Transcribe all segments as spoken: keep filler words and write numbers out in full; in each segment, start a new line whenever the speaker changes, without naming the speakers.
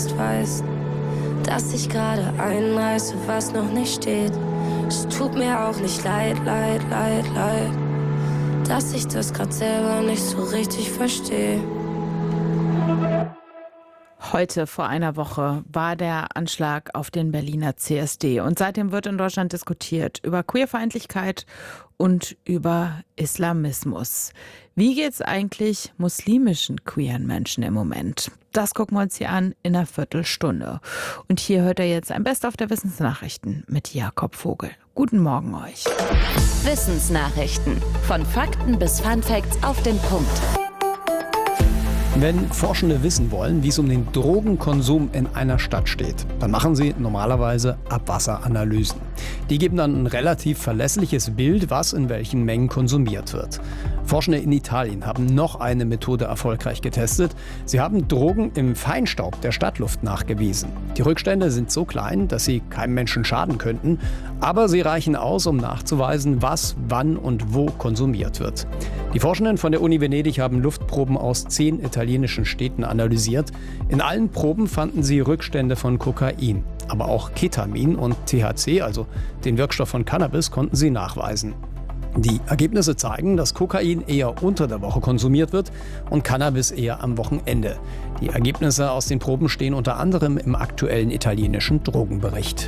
weißt, dass ich gerade einreiße, was noch nicht steht. Es tut mir auch nicht leid, leid, leid, leid, dass ich das grad selber nicht so richtig verstehe.
Heute vor einer Woche war der Anschlag auf den Berliner C S D und seitdem wird in Deutschland diskutiert über Queerfeindlichkeit und über Islamismus. Wie geht's eigentlich muslimischen queeren Menschen im Moment? Das gucken wir uns hier an in einer Viertelstunde. Und hier hört ihr jetzt ein Best-of der Wissensnachrichten mit Jakob Vogel. Guten Morgen euch.
Wissensnachrichten. Von Fakten bis Funfacts auf den Punkt.
Wenn Forschende wissen wollen, wie es um den Drogenkonsum in einer Stadt steht, dann machen sie normalerweise Abwasseranalysen. Die geben dann ein relativ verlässliches Bild, was in welchen Mengen konsumiert wird. Forschende in Italien haben noch eine Methode erfolgreich getestet. Sie haben Drogen im Feinstaub der Stadtluft nachgewiesen. Die Rückstände sind so klein, dass sie keinem Menschen schaden könnten, aber sie reichen aus, um nachzuweisen, was, wann und wo konsumiert wird. Die Forschenden von der Uni Venedig haben Luftproben aus zehn italienischen Städten analysiert. In allen Proben fanden sie Rückstände von Kokain. Aber auch Ketamin und T H C, also den Wirkstoff von Cannabis, konnten sie nachweisen. Die Ergebnisse zeigen, dass Kokain eher unter der Woche konsumiert wird und Cannabis eher am Wochenende. Die Ergebnisse aus den Proben stehen unter anderem im aktuellen italienischen Drogenbericht.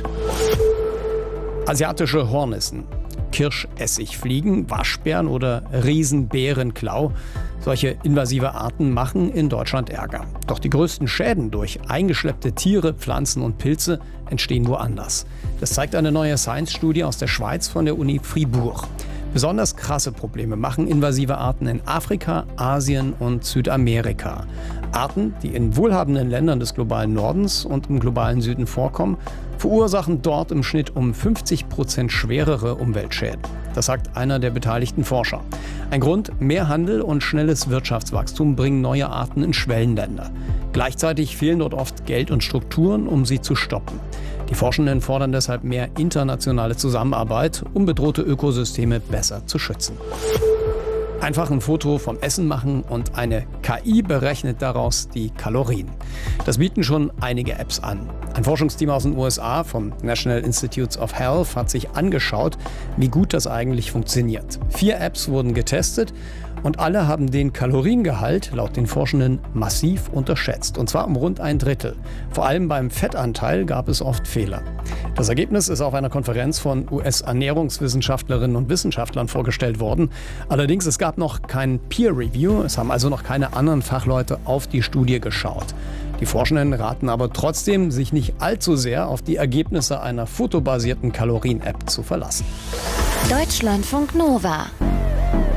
Asiatische Hornissen, Kirschessigfliegen, Waschbären oder Riesenbärenklau. Solche invasive Arten machen in Deutschland Ärger. Doch die größten Schäden durch eingeschleppte Tiere, Pflanzen und Pilze entstehen woanders. Das zeigt eine neue Science-Studie aus der Schweiz von der Uni Fribourg. Besonders krasse Probleme machen invasive Arten in Afrika, Asien und Südamerika. Arten, die in wohlhabenden Ländern des globalen Nordens und im globalen Süden vorkommen, verursachen dort im Schnitt um fünfzig Prozent schwerere Umweltschäden. Das sagt einer der beteiligten Forscher. Ein Grund: mehr Handel und schnelles Wirtschaftswachstum bringen neue Arten in Schwellenländer. Gleichzeitig fehlen dort oft Geld und Strukturen, um sie zu stoppen. Die Forschenden fordern deshalb mehr internationale Zusammenarbeit, um bedrohte Ökosysteme besser zu schützen. Einfach ein Foto vom Essen machen und eine K I berechnet daraus die Kalorien. Das bieten schon einige Apps an. Ein Forschungsteam aus den U S A vom National Institutes of Health hat sich angeschaut, wie gut das eigentlich funktioniert. Vier Apps wurden getestet und alle haben den Kaloriengehalt laut den Forschenden massiv unterschätzt. Und zwar um rund ein Drittel. Vor allem beim Fettanteil gab es oft Fehler. Das Ergebnis ist auf einer Konferenz von U S-Ernährungswissenschaftlerinnen und Wissenschaftlern vorgestellt worden. Allerdings, es gab noch kein Peer-Review. Es haben also noch keine anderen Fachleute auf die Studie geschaut. Die Forschenden raten aber trotzdem, sich nicht allzu sehr auf die Ergebnisse einer fotobasierten Kalorien-App zu verlassen.
Deutschlandfunk Nova.